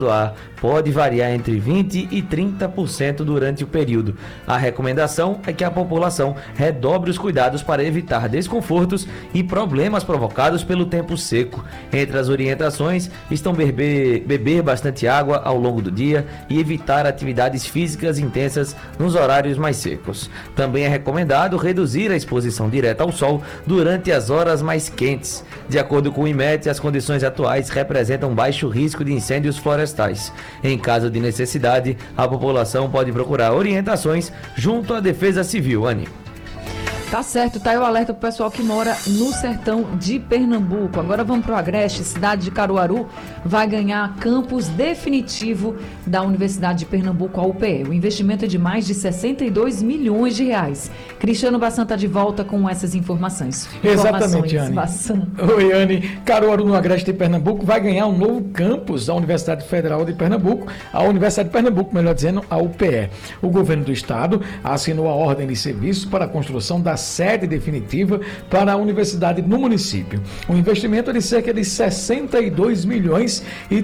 ar pode variar entre 20% e 30% durante o período. A recomendação é que a população redobre os cuidados para evitar desconfortos e problemas provocados pelo tempo seco. Entre as orientações estão beber bastante água ao longo do dia e evitar atividades físicas intensas nos horários mais secos. Também é recomendado reduzir a exposição direta ao sol durante as horas mais quentes. De acordo com o IMET, as condições atuais representam baixo risco de incêndios florestais. Em caso de necessidade, a população pode procurar orientações junto à Defesa Civil. Anny. Tá certo, tá aí o alerta pro pessoal que mora no sertão de Pernambuco. Agora vamos pro Agreste, cidade de Caruaru vai ganhar campus definitivo da Universidade de Pernambuco, a UPE. O investimento é de mais de 62 milhões de reais. Cristiano Bassan tá de volta com essas informações. Exatamente, Anny. Bassan. Oi, Anny. Caruaru, no Agreste de Pernambuco, vai ganhar um novo campus da Universidade Federal de Pernambuco, a Universidade de Pernambuco, melhor dizendo, a UPE. O governo do estado assinou a ordem de serviço para a construção da sede definitiva para a universidade no município. O investimento é de cerca de 62 milhões e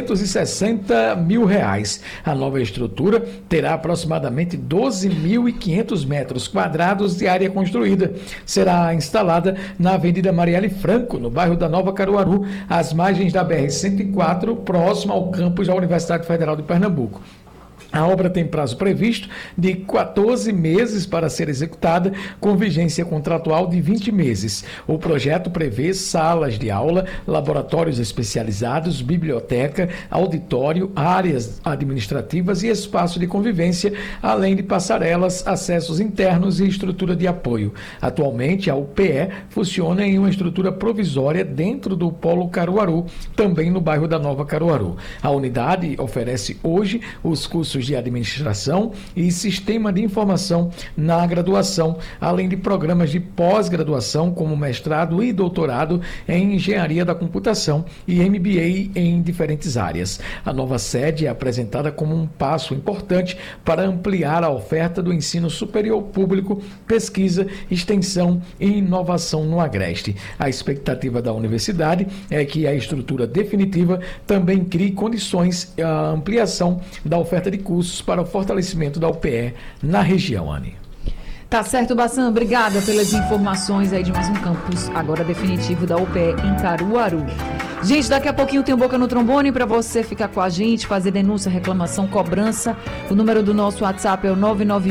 360 mil reais. A nova estrutura terá aproximadamente 12.500 metros quadrados de área construída. Será instalada na Avenida Marielle Franco, no bairro da Nova Caruaru, às margens da BR-104, próximo ao campus da Universidade Federal de Pernambuco. A obra tem prazo previsto de 14 meses para ser executada, com vigência contratual de 20 meses. O projeto prevê salas de aula, laboratórios especializados, biblioteca, auditório, áreas administrativas e espaço de convivência, além de passarelas, acessos internos e estrutura de apoio. Atualmente, a UPE funciona em uma estrutura provisória dentro do Polo Caruaru, também no bairro da Nova Caruaru. A unidade oferece hoje os cursos de administração e sistema de informação na graduação, além de programas de pós-graduação como mestrado e doutorado em engenharia da computação e MBA em diferentes áreas. A nova sede é apresentada como um passo importante para ampliar a oferta do ensino superior público, pesquisa, extensão e inovação no Agreste. A expectativa da universidade é que a estrutura definitiva também crie condições à ampliação da oferta de cursos para o fortalecimento da UPE na região, Anny. Tá certo, Bassan. Obrigada pelas informações aí de mais um campus, agora definitivo, da UPE em Caruaru. Gente, daqui a pouquinho tem um Boca no Trombone para você ficar com a gente, fazer denúncia, reclamação, cobrança. O número do nosso WhatsApp é o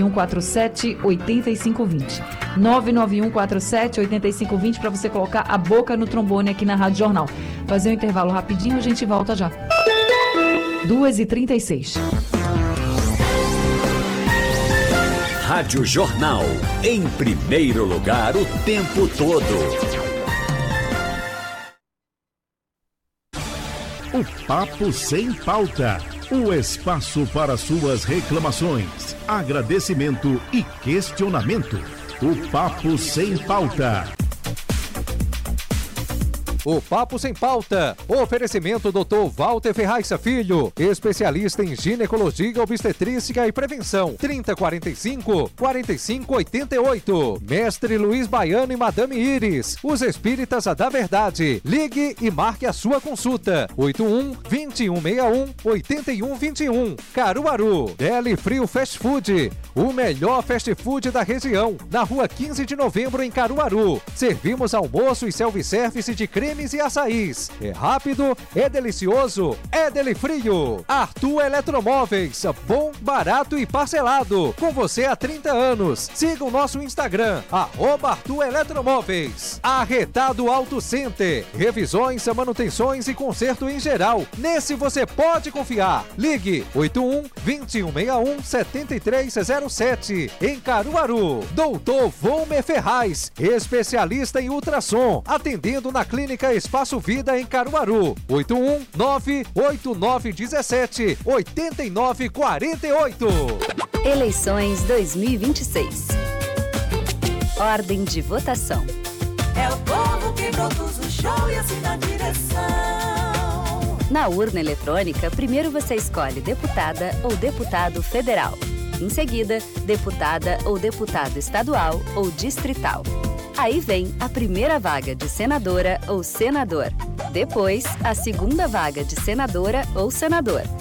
99147-8520. 99147-8520 para você colocar a Boca no Trombone aqui na Rádio Jornal. Fazer um intervalo rapidinho, a gente volta já. 2h36. Rádio Jornal, em primeiro lugar o tempo todo. O Papo Sem Pauta, o espaço para suas reclamações, agradecimento e questionamento. O Papo Sem Pauta. O Papo Sem Pauta. Oferecimento Dr. Walter Ferraz Filho, especialista em ginecologia, obstetrícia e prevenção. 3045-4588. Mestre Luiz Baiano e Madame Iris, os espíritas da verdade. Ligue e marque a sua consulta. 81-2161-8121. Caruaru. Deli Frio Fast Food, o melhor fast food da região. Na rua 15 de novembro, em Caruaru. Servimos almoço e self-service de creme e açaís. É rápido, é delicioso, é Deli Frio. Arthur Eletromóveis, bom, barato e parcelado. Com você há 30 anos. Siga o nosso Instagram, @Arthur Eletromóveis. Arretado Auto Center, revisões, manutenções e conserto em geral. Nesse você pode confiar. Ligue 81-2161-7307. Em Caruaru. Doutor Volmer Ferraz, especialista em ultrassom, atendendo na Clínica Espaço Vida em Caruaru. 81-98917-8948. Eleições 2026. Ordem de votação. É o povo que produz o show e assina a direção. Na urna eletrônica, primeiro você escolhe deputada ou deputado federal. Em seguida, deputada ou deputado estadual ou distrital. Aí vem a primeira vaga de senadora ou senador. Depois, a segunda vaga de senadora ou senador.